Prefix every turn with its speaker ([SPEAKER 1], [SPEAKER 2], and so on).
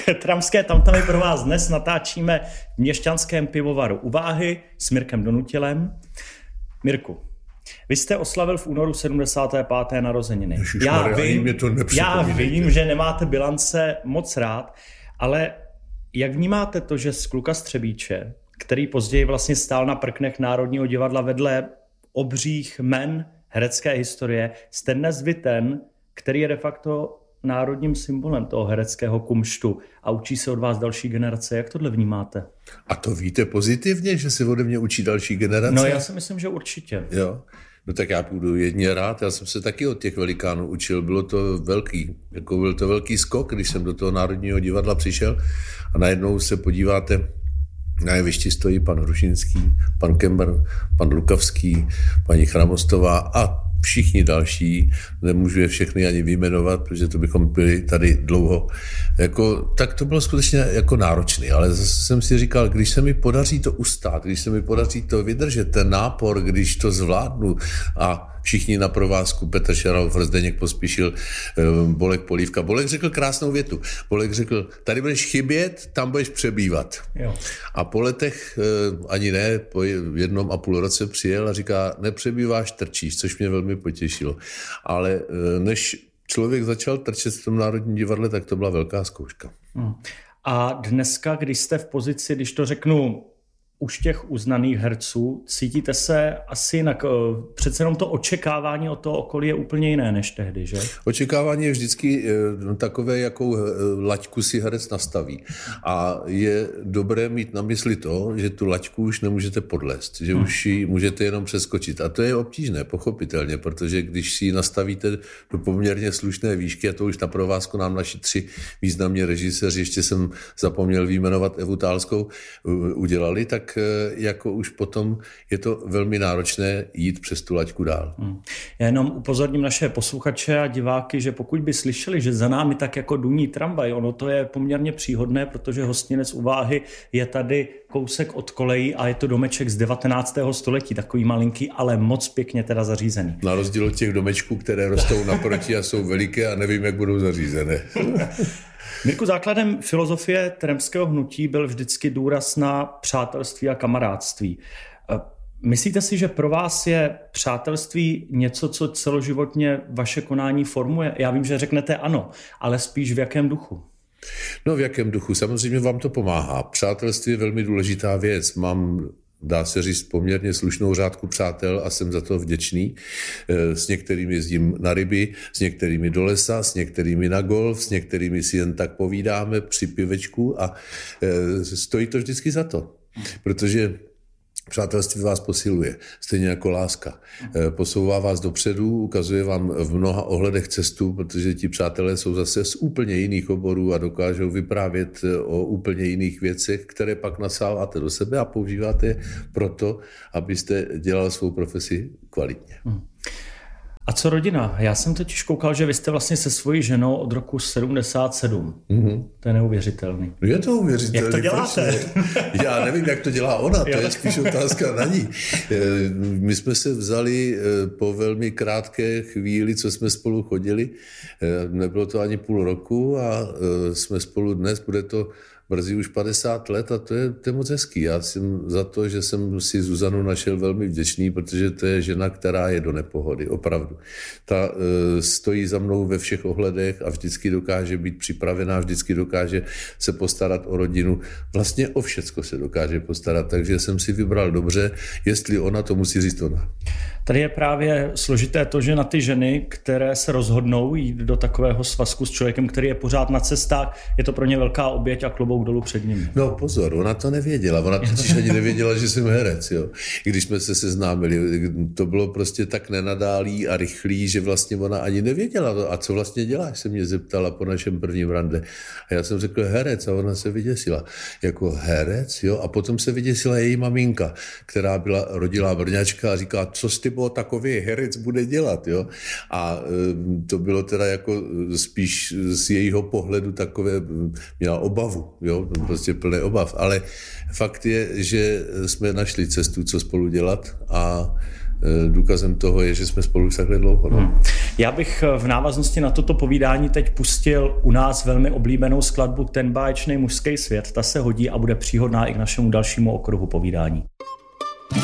[SPEAKER 1] Tramské tamtamy pro vás dnes natáčíme v měšťanském pivovaru U Váhy s Mirkem Donutilem. Mirku, vy jste oslavil v únoru 75. narozeniny. Já vím, že nemáte bilance moc rád, ale jak vnímáte to, že z kluka z Třebíče, který později vlastně stál na prknech Národního divadla vedle obřích men herecké historie, jste dnes vy ten, který je de facto národním symbolem toho hereckého kumštu a učí se od vás další generace. Jak tohle vnímáte?
[SPEAKER 2] A to víte pozitivně, že se ode mě učí další generace?
[SPEAKER 1] No já si myslím, že určitě.
[SPEAKER 2] Jo. No tak já půjdu jedně rád, já jsem se taky od těch velikánů učil, byl to velký skok, když jsem do toho Národního divadla přišel a najednou se podíváte, na jevišti stojí pan Hrušinský, pan Kember, pan Lukavský, paní Chramostová a všichni další, nemůžu je všechny ani vyjmenovat, protože to bychom byli tady dlouho. Tak to bylo skutečně jako náročné, ale zase jsem si říkal, když se mi podaří to ustát, když se mi podaří to vydržet, ten nápor, když to zvládnu a všichni na provázku, Petr Šarauf, Zdeněk Pospíšil, Bolek Polívka. Bolek řekl krásnou větu. Bolek řekl, tady budeš chybět, tam budeš přebývat.
[SPEAKER 1] Jo.
[SPEAKER 2] A po letech, ani ne, po 1,5 roce přijel a říká, nepřebýváš, trčíš, což mě velmi potěšilo. Ale než člověk začal trčet v tom Národním divadle, tak to byla velká zkouška.
[SPEAKER 1] A dneska, když jste v pozici, když to řeknu, už těch uznaných herců, cítíte se asi jinak. Přece jenom to očekávání od toho okolí je úplně jiné než tehdy, že?
[SPEAKER 2] Očekávání je vždycky takové, jakou laťku si herec nastaví. A je dobré mít na mysli to, že tu laťku už nemůžete podlézt, že už ji můžete jenom přeskočit. A to je obtížné, pochopitelně, protože když si ji nastavíte do poměrně slušné výšky, a to už na provázku nám naši 3 významní režiséři, ještě jsem zapomněl vyjmenovat Evu Tálskou, udělali, tak jako už potom je to velmi náročné jít přes tu laťku dál.
[SPEAKER 1] Já jenom upozorním naše posluchače a diváky, že pokud by slyšeli, že za námi tak jako duní tramvaj, ono to je poměrně příhodné, protože hostinec U Váhy je tady kousek od kolejí a je to domeček z 19. století, takový malinký, ale moc pěkně teda zařízený.
[SPEAKER 2] Na rozdíl od těch domečků, které rostou naproti a jsou veliké a nevím, jak budou zařízené.
[SPEAKER 1] Mirku, základem filozofie tramského hnutí byl vždycky důraz na přátelství a kamarádství. Myslíte si, že pro vás je přátelství něco, co celoživotně vaše konání formuje? Já vím, že řeknete ano, ale spíš v jakém duchu?
[SPEAKER 2] No v jakém duchu? Samozřejmě vám to pomáhá. Přátelství je velmi důležitá věc. Mám, dá se říct, poměrně slušnou řádku přátel a jsem za to vděčný. S některými jezdím na ryby, s některými do lesa, s některými na golf, s některými si jen tak povídáme při pivečku a stojí to vždycky za to, protože přátelství vás posiluje, stejně jako láska. Posouvá vás dopředu, ukazuje vám v mnoha ohledech cestu, protože ti přátelé jsou zase z úplně jiných oborů a dokážou vyprávět o úplně jiných věcech, které pak nasáváte do sebe a používáte je proto, abyste dělal svou profesi kvalitně.
[SPEAKER 1] A co rodina? Já jsem totiž koukal, že vy jste vlastně se svojí ženou od roku 77. To je neuvěřitelný.
[SPEAKER 2] Je to uvěřitelný.
[SPEAKER 1] Jak to děláte?
[SPEAKER 2] Já nevím, jak to dělá ona, to je spíš otázka na ní. My jsme se vzali po velmi krátké chvíli, co jsme spolu chodili. Nebylo to ani půl roku a jsme spolu dnes, bude to brzy už 50 let a to je moc hezký. Já jsem za to, že jsem si Zuzanu našel velmi vděčný, protože to je žena, která je do nepohody, opravdu. Ta stojí za mnou ve všech ohledech a vždycky dokáže být připravená, vždycky dokáže se postarat o rodinu. Vlastně o všecko se dokáže postarat, takže jsem si vybral dobře, jestli ona, to musí říct ona.
[SPEAKER 1] Tady je právě složité to, že na ty ženy, které se rozhodnou jít do takového svazku s člověkem, který je pořád na cestách, je to pro ně velká oběť a klobouk dolů před nimi.
[SPEAKER 2] No pozor, ona to nevěděla, ona totiž ani nevěděla, že jsem herec. Jo. I když jsme se seznámili, to bylo prostě tak nenadálý a rychlý, že vlastně ona ani nevěděla. A co vlastně děláš, se mě zeptala po našem prvním rande. A já jsem řekl herec a ona se vyděsila. Jako herec, jo. A potom se vyděsila její maminka, která byla rodilá Brňačka a říká, co s tebou takový herec bude dělat, jo. A to bylo teda jako spíš z jejího pohledu takové, měla obavu, jo, prostě plné obav. Ale fakt je, že jsme našli cestu, co spolu dělat a důkazem toho je, že jsme spolu už takhle dlouho. No.
[SPEAKER 1] Já bych v návaznosti na toto povídání teď pustil u nás velmi oblíbenou skladbu Ten báječný mužský svět. Ta se hodí a bude příhodná i k našemu dalšímu okruhu povídání.